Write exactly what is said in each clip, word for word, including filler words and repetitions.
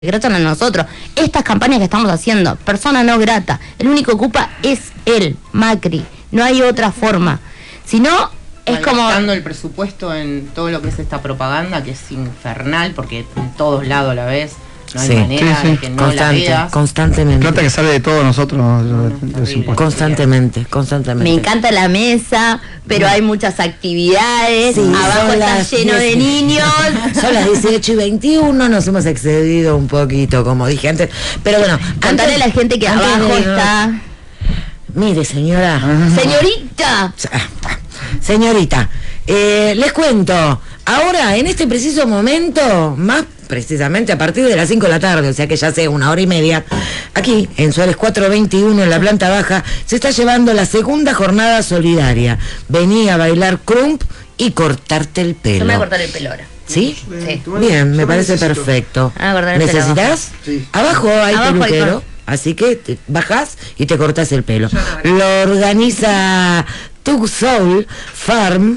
gratan a nosotros. Estas campañas que estamos haciendo, persona no grata, el único que ocupa es él, Macri, no hay otra forma. Si no, es como... Gastando el presupuesto en todo lo que es esta propaganda, que es infernal, porque en todos lados a la vez, no hay sí, manera sí, sí. de que no Constante, la veas. Constantemente. Plata que sale de todos nosotros. No, no, los impuestos. Constantemente, constantemente. Me encanta la mesa, pero hay muchas actividades, Sí, abajo son está las lleno de diez. niños. Son las dieciocho y veintiuno, nos hemos excedido un poquito, como dije antes. Pero bueno, Contale a la gente que antes abajo de- está... Mire, señora. Señorita, Señorita, eh, les cuento, ahora, en este preciso momento, más precisamente a partir de las cinco de la tarde, o sea que ya hace una hora y media, aquí, en Suárez cuatrocientos veintiuno, en la planta baja, se está llevando la segunda jornada solidaria. Vení a bailar crump y cortarte el pelo. yo me voy a cortar el pelo ahora. ¿Sí? Sí. Bien, me Yo parece necesito. perfecto. Ah, cortar el pelo ¿Necesitas? Sí. Abajo hay Abajo hay peluquero, cor- así que te bajás y te cortas el pelo. Lo organiza Tug Soul Farm,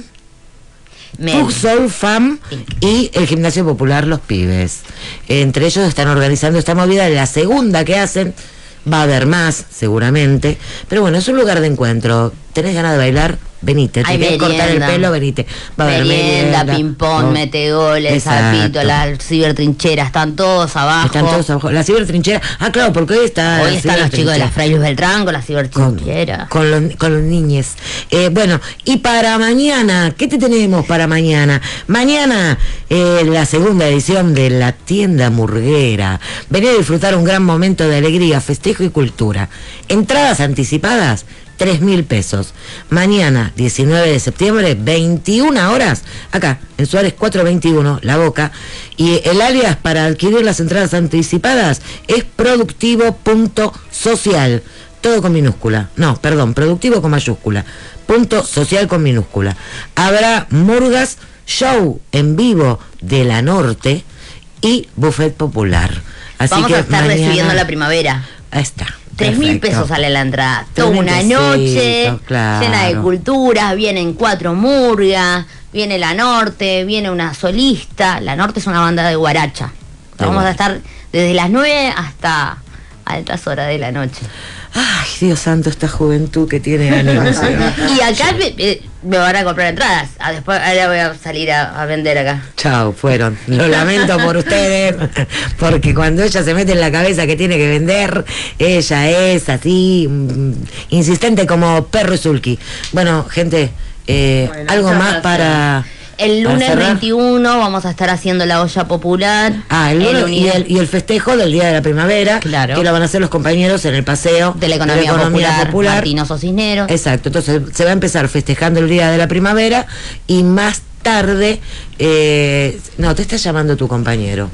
Me- Tug Soul Farm y el Gimnasio Popular Los Pibes. Entre ellos están organizando esta movida, la segunda que hacen. Va a haber más, seguramente. Pero bueno, es un lugar de encuentro. ¿Tenés ganas de bailar? Venite. ¿Te Hay querés cortar el merienda. pelo? Venite. Va a haber Merienda, merienda, ping-pong, oh, metegoles, exacto. zapito, la cibertrinchera, están todos abajo. Están todos abajo. La cibertrinchera. Ah, claro, porque hoy está. Hoy la están los chicos de la cibertrinchera. Fray Luis Beltrán con la Con, cibertrinchera. con, los, con los niñes. Eh, bueno, y para mañana, ¿qué te tenemos para mañana? Mañana, eh, la segunda edición de la tienda murguera. Vení a disfrutar un gran momento de alegría, festejo y cultura. Entradas anticipadas, tres mil pesos. Mañana, diecinueve de septiembre, veintiuna horas, acá, en Suárez cuatrocientos veintiuno, La Boca. Y el alias para adquirir las entradas anticipadas es productivo punto social. Todo con minúscula. No, perdón, productivo con mayúscula. Punto social con minúscula. Habrá murgas, show en vivo de la Norte y buffet popular. Así Vamos que a estar mañana- recibiendo la primavera. Ahí está. Tres mil perfecto. pesos sale la entrada. Tres Toda mil una pesitos, noche claro. llena de culturas, vienen cuatro murgas, viene la Norte, viene una solista. La Norte es una banda de guaracha. De Vamos a guaracha. estar desde las nueve hasta altas horas de la noche. Ay, Dios santo, esta juventud que tiene ánimos. Y acá me, eh, me van a comprar entradas. Ah, después ahora voy a salir a, a vender acá. Chao, fueron. Lo lamento por ustedes, porque cuando ella se mete en la cabeza que tiene que vender, ella es así, mm, insistente como perro y sulky. Bueno, gente, eh, Bueno, algo muchas más gracias. para... El ¿Para lunes cerrar? veintiuno vamos a estar haciendo la olla popular. Ah, el lunes y, unidad el, y el festejo del Día de la Primavera, Claro. que lo van a hacer los compañeros en el paseo de la economía, popular, Martinoso Cisneros. Exacto, entonces se va a empezar festejando el Día de la Primavera y más tarde, eh, no, te está llamando tu compañero.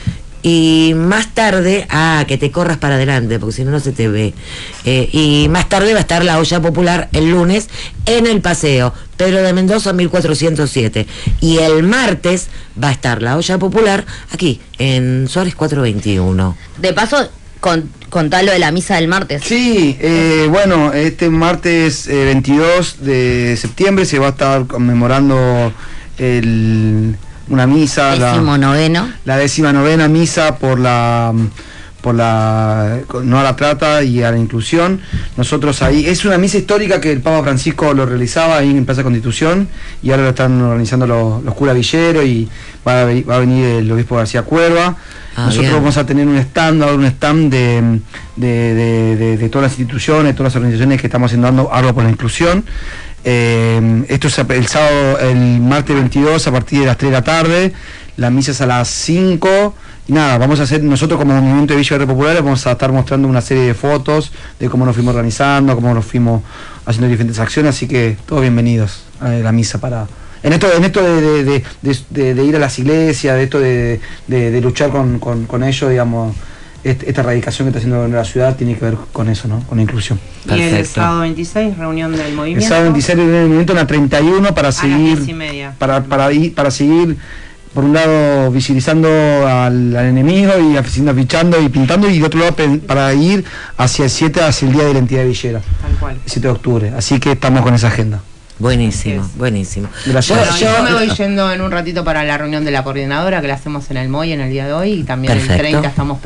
Y más tarde, ah, que te corras para adelante, porque si no, no se te ve. Eh, y más tarde va a estar la olla popular el lunes en el paseo, Pedro de Mendoza mil cuatrocientos siete. Y el martes va a estar la olla popular aquí, en Suárez cuatrocientos veintiuno. De paso, con, contá lo de la misa del martes. Sí, eh, bueno, este martes eh, veintidós de septiembre se va a estar conmemorando el, una misa, Décimo la, noveno. la décima novena misa por la por la no a la trata y a la inclusión. Nosotros ahí, es una misa histórica que el Papa Francisco lo realizaba ahí en Plaza Constitución y ahora lo están organizando los, los curas Villero y va a, ve- va a venir el obispo García Cuerva. Ah, Nosotros bien. vamos a tener un stand, un stand de, de, de, de, de todas las instituciones, todas las organizaciones que estamos haciendo algo algo por la inclusión. Eh, esto es el sábado, el martes veintidós a partir de las tres de la tarde, la misa es a las cinco. Y nada, vamos a hacer, nosotros como Movimiento de Villa Barrio Populares vamos a estar mostrando una serie de fotos de cómo nos fuimos organizando, cómo nos fuimos haciendo diferentes acciones, así que todos bienvenidos a la misa para... En esto, en esto de, de, de, de, de- de ir a las iglesias, de esto de, de, de luchar con, con, con ello, digamos, este- esta erradicación que está haciendo la ciudad tiene que ver con eso, ¿no? Con la inclusión. Y el Perfecto. sábado veintiséis, reunión del El movimiento. sábado veintiséis en el movimiento en la treinta y uno para a las seguir... diez y media. para, para, ir, para seguir, por un lado, visibilizando al, al enemigo y haciendo, fichando y pintando, y de otro lado pe- para ir hacia el siete, hacia el Día de la Entidad Villera, Tal cual. el siete de octubre. Así que estamos con esa agenda. Buenísimo, Así es. buenísimo. Gracias. Bueno, Yo- yo, me voy yendo en un ratito para la reunión de la coordinadora que la hacemos en el M O I en el día de hoy y también Perfecto. el treinta estamos